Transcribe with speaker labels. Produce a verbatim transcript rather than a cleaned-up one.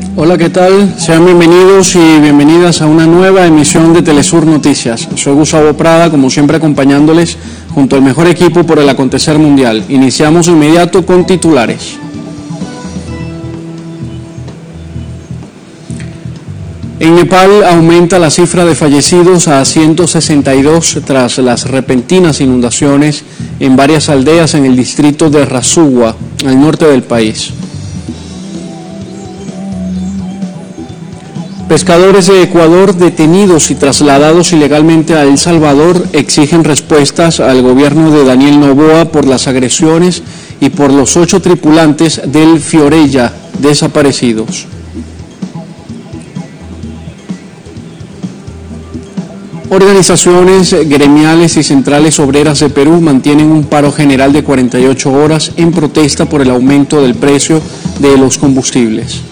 Speaker 1: Hola, ¿qué tal? Sean bienvenidos y bienvenidas a una nueva emisión de Telesur Noticias. Soy Gustavo Prada, como siempre acompañándoles junto al mejor equipo por el acontecer mundial. Iniciamos de inmediato con titulares. En Nepal aumenta la cifra de fallecidos a ciento sesenta y dos tras las repentinas inundaciones en varias aldeas en el distrito de Rasuwa, al norte del país. Pescadores de Ecuador detenidos y trasladados ilegalmente a El Salvador exigen respuestas al gobierno de Daniel Noboa por las agresiones y por los ocho tripulantes del Fiorella desaparecidos. Organizaciones gremiales y centrales obreras de Perú mantienen un paro general de cuarenta y ocho horas en protesta por el aumento del precio de los combustibles.